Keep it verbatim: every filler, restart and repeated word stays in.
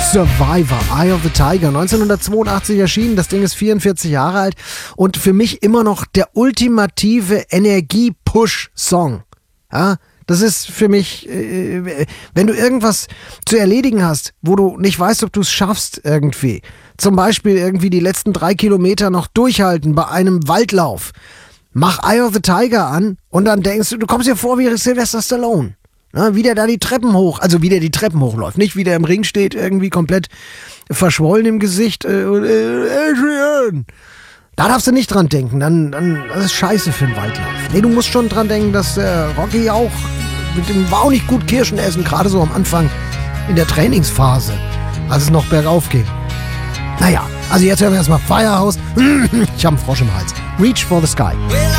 Survivor, Eye of the Tiger, neunzehnhundertzweiundachtzig erschienen, das Ding ist vierundvierzig Jahre alt und für mich immer noch der ultimative Energie-Push-Song. Ja, das ist für mich, äh, wenn du irgendwas zu erledigen hast, wo du nicht weißt, ob du es schaffst irgendwie, zum Beispiel irgendwie die letzten drei Kilometer noch durchhalten bei einem Waldlauf, mach Eye of the Tiger an und dann denkst du, du kommst dir vor wie Sylvester Stallone. Na, wie der da die Treppen hoch, also wie der die Treppen hochläuft, nicht wie der im Ring steht, irgendwie komplett verschwollen im Gesicht. Äh, äh, Adrian! Da darfst du nicht dran denken, dann, dann das ist scheiße für einen Waldlauf. Nee, du musst schon dran denken, dass äh, Rocky auch mit dem war auch nicht gut Kirschen essen, gerade so am Anfang in der Trainingsphase, als es noch bergauf ging. Naja, also jetzt hören wir erstmal Firehouse. Ich habe einen Frosch im Hals. Reach for the Sky.